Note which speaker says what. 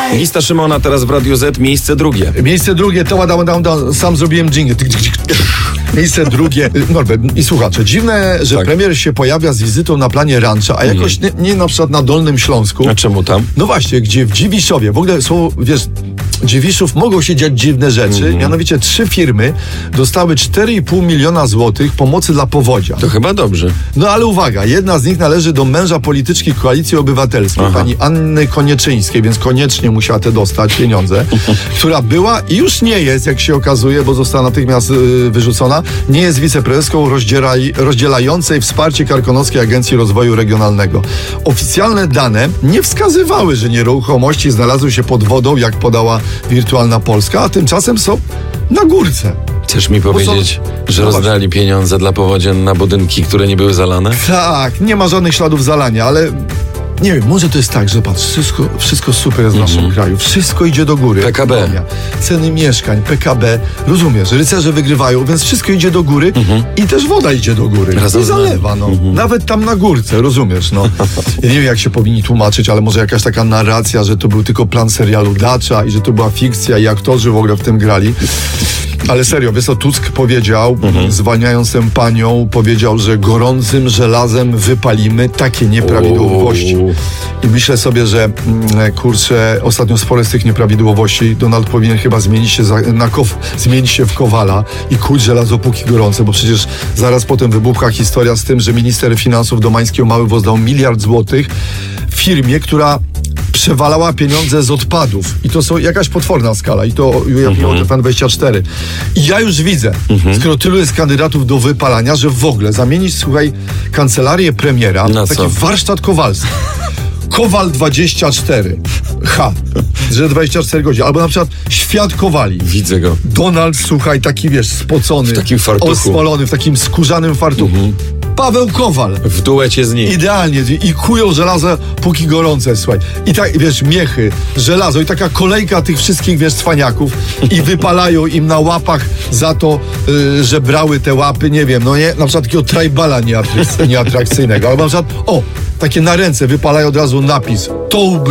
Speaker 1: Lista Szymona teraz w Radiu Z, miejsce drugie.
Speaker 2: Miejsce drugie, sam zrobiłem dżingiel. Miejsce drugie. Norbert i słuchacze, dziwne, że premier się pojawia z wizytą na planie Rancza, a jakoś nie na przykład na Dolnym Śląsku.
Speaker 1: A czemu tam?
Speaker 2: No właśnie, gdzie w Dziwiszowie, w ogóle są, wiesz, Dziwiszów mogą się dziać dziwne rzeczy, mianowicie 3 firmy dostały 4,5 miliona złotych pomocy dla powodzia.
Speaker 1: To chyba dobrze.
Speaker 2: No ale uwaga, jedna z nich należy do męża polityczki Koalicji Obywatelskiej, pani Anny Konieczyńskiej, więc koniecznie musiała te dostać pieniądze, która była i już nie jest, jak się okazuje, bo została natychmiast wyrzucona, nie jest wiceprezeską rozdzielającej wsparcie Karkonoskiej Agencji Rozwoju Regionalnego. Oficjalne dane nie wskazywały, że nieruchomości znalazły się pod wodą, jak podała Wirtualna Polska, a tymczasem są na górce.
Speaker 1: Chcesz mi powiedzieć, że rozdali pieniądze dla powodzia na budynki, które nie były zalane?
Speaker 2: Tak, nie ma żadnych śladów zalania, ale nie wiem, może to jest tak, że patrz, wszystko super jest w naszym kraju, wszystko idzie do góry.
Speaker 1: PKB.
Speaker 2: Ekonomia, ceny mieszkań, PKB, rozumiesz, rycerze wygrywają, więc wszystko idzie do góry i też woda idzie do góry. I zalewa, no. Nawet tam na górce, rozumiesz, no. Ja nie wiem, jak się powinni tłumaczyć, ale może jakaś taka narracja, że to był tylko plan serialu Dacza i że to była fikcja i aktorzy w ogóle w tym grali. Ale serio, wiesz co Tusk powiedział, zwalniając tę panią, powiedział, że gorącym żelazem wypalimy takie nieprawidłowości. I myślę sobie, że kurczę, ostatnio sporo z tych nieprawidłowości Donald powinien chyba zmienić się w Kowala i kuć żelazo póki gorące, bo przecież zaraz potem wybucha historia z tym, że minister finansów Domański o mały włos dał 1 miliard złotych firmie, która przewalała pieniądze z odpadów. I to są jakaś potworna skala. I to ujawniło TVN24. I ja już widzę, skoro tylu jest kandydatów do wypalania, że w ogóle zamienić, słuchaj, kancelarię premiera na taki warsztat kowalski. Kowal 24. Że 24 godziny. Albo na przykład Świat Kowali.
Speaker 1: Widzę go.
Speaker 2: Donald, słuchaj, taki wiesz, spocony.
Speaker 1: W takim fartuchu.
Speaker 2: Osmolony, w takim skórzanym fartuchu. Paweł Kowal.
Speaker 1: W duecie z nim.
Speaker 2: Idealnie. I kują żelazo póki gorące, słuchaj. I tak, wiesz, miechy, żelazo i taka kolejka tych wszystkich, wiesz, cwaniaków i wypalają im na łapach za to, że brały te łapy, nie wiem, no nie, na przykład takiego tribala nieatrakcyjnego. Albo na przykład, takie na ręce wypalają od razu napis.